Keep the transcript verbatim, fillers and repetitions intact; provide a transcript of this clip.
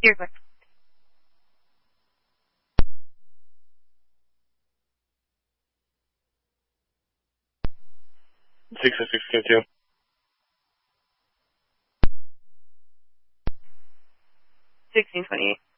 You're good. six oh six two two. sixteen twenty-eight.